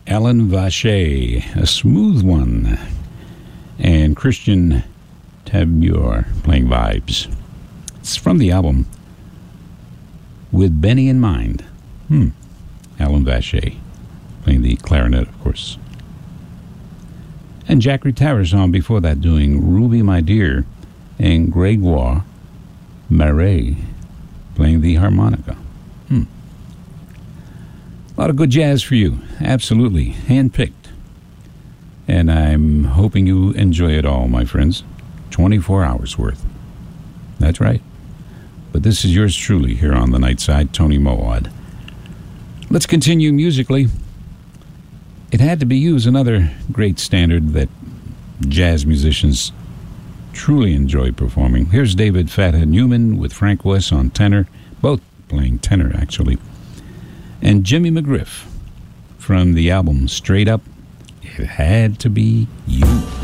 Alan Vache, a smooth one, and Christian Tabor playing Vibes. It's from the album With Benny in Mind. Alan Vache playing the clarinet, of course. And Jack Towers on before that doing Ruby My Dear, and Gregoire Marais playing the harmonica. A lot of good jazz for you. Absolutely. Handpicked. And I'm hoping you enjoy it all, my friends. 24 hours worth. That's right. But this is yours truly here on the Night Side, Tony Moawad. Let's continue musically. It had to be used, another great standard that jazz musicians truly enjoy performing. Here's David Fathead Newman with Frank West on tenor, both playing tenor actually, and Jimmy McGriff from the album Straight Up, It Had to Be You.